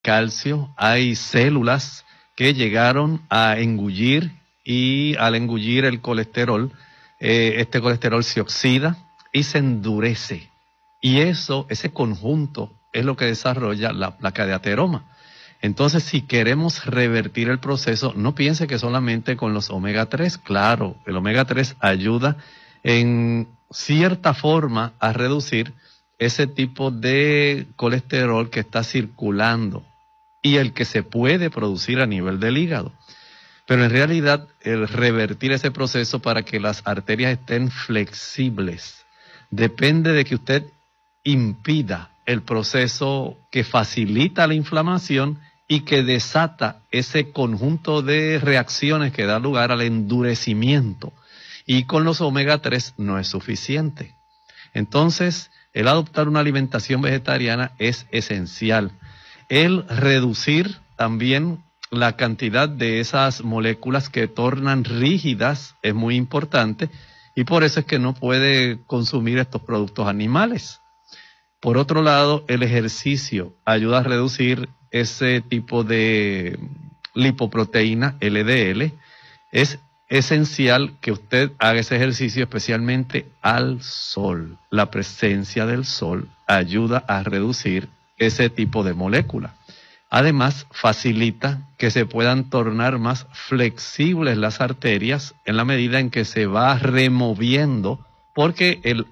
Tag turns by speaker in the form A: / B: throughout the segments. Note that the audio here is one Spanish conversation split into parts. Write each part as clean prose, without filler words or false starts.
A: calcio, hay células que llegaron a engullir y al engullir el colesterol, este colesterol se oxida y se endurece. Y ese conjunto es lo que desarrolla la placa de ateroma. Entonces, si queremos revertir el proceso, no piense que solamente con los omega 3. Claro, el omega 3 ayuda en cierta forma a reducir ese tipo de colesterol que está circulando y el que se puede producir a nivel del hígado. Pero en realidad, el revertir ese proceso para que las arterias estén flexibles depende de que usted impida el proceso que facilita la inflamación y que desata ese conjunto de reacciones que da lugar al endurecimiento. Y con los omega 3 no es suficiente. Entonces, el adoptar una alimentación vegetariana es esencial. El reducir también la cantidad de esas moléculas que tornan rígidas es muy importante y por eso es que no puede consumir estos productos animales. Por otro lado, el ejercicio ayuda a reducir ese tipo de lipoproteína, LDL. Es esencial que usted haga ese ejercicio especialmente al sol. La presencia del sol ayuda a reducir ese tipo de molécula. Además, facilita que se puedan tornar más flexibles las arterias en la medida en que se va removiendo, porque el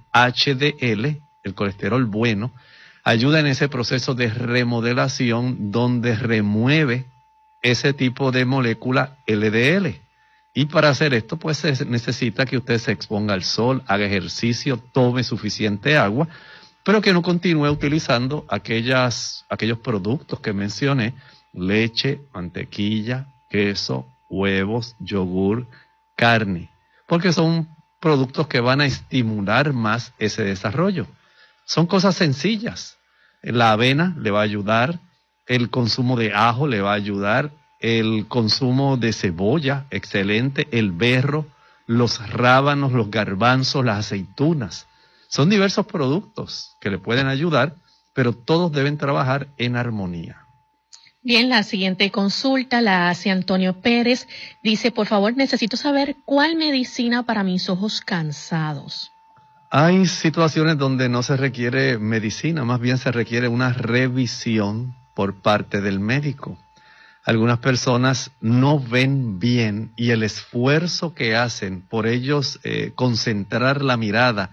A: HDL, el colesterol bueno, ayuda en ese proceso de remodelación donde remueve ese tipo de molécula LDL. Y para hacer esto, pues se necesita que usted se exponga al sol, haga ejercicio, tome suficiente agua, pero que no continúe utilizando aquellos productos que mencioné: leche, mantequilla, queso, huevos, yogur, carne, porque son productos que van a estimular más ese desarrollo. Son cosas sencillas. La avena le va a ayudar, el consumo de ajo le va a ayudar, el consumo de cebolla, excelente, el berro, los rábanos, los garbanzos, las aceitunas. Son diversos productos que le pueden ayudar, pero todos deben trabajar en armonía.
B: Bien, la siguiente consulta la hace Antonio Pérez. Dice, por favor, necesito saber cuál medicina para mis ojos cansados.
A: Hay situaciones donde no se requiere medicina, más bien se requiere una revisión por parte del médico. Algunas personas no ven bien y el esfuerzo que hacen por ellos concentrar la mirada,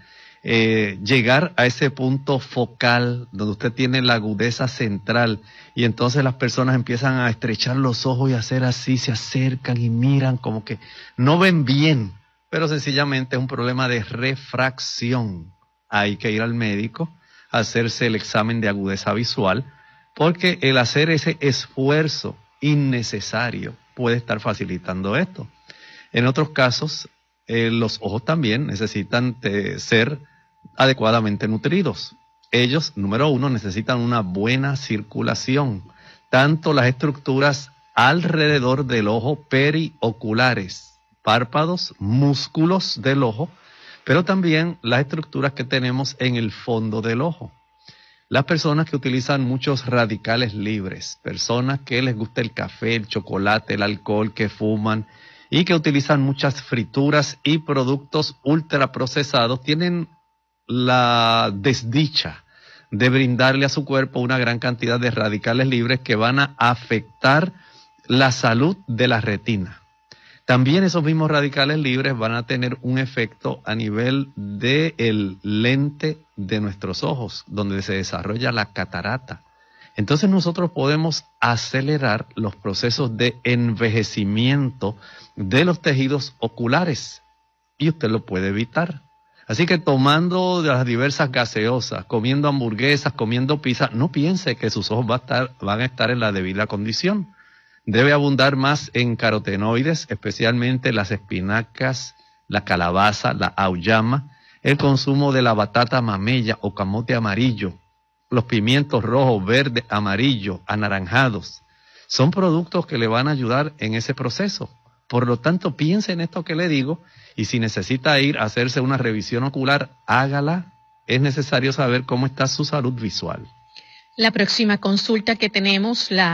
A: llegar a ese punto focal donde usted tiene la agudeza central, y entonces las personas empiezan a estrechar los ojos y a hacer así, se acercan y miran como que no ven bien, pero sencillamente es un problema de refracción. Hay que ir al médico, hacerse el examen de agudeza visual, porque el hacer ese esfuerzo innecesario puede estar facilitando esto. En otros casos, los ojos también necesitan ser adecuadamente nutridos. Ellos, número uno, necesitan una buena circulación. Tanto las estructuras alrededor del ojo, perioculares, párpados, músculos del ojo, pero también las estructuras que tenemos en el fondo del ojo. Las personas que utilizan muchos radicales libres, personas que les gusta el café, el chocolate, el alcohol, que fuman y que utilizan muchas frituras y productos ultraprocesados, tienen la desdicha de brindarle a su cuerpo una gran cantidad de radicales libres que van a afectar la salud de la retina. También esos mismos radicales libres van a tener un efecto a nivel del lente de nuestros ojos, donde se desarrolla la catarata. Entonces nosotros podemos acelerar los procesos de envejecimiento de los tejidos oculares y usted lo puede evitar. Así que tomando de las diversas gaseosas, comiendo hamburguesas, comiendo pizza, no piense que sus ojos van a estar en la debida condición. Debe abundar más en carotenoides, especialmente las espinacas, la calabaza, la auyama, el consumo de la batata mamella o camote amarillo, los pimientos rojos, verdes, amarillos, anaranjados. Son productos que le van a ayudar en ese proceso. Por lo tanto, piense en esto que le digo, y si necesita ir a hacerse una revisión ocular, hágala. Es necesario saber cómo está su salud visual.
B: La próxima consulta que tenemos la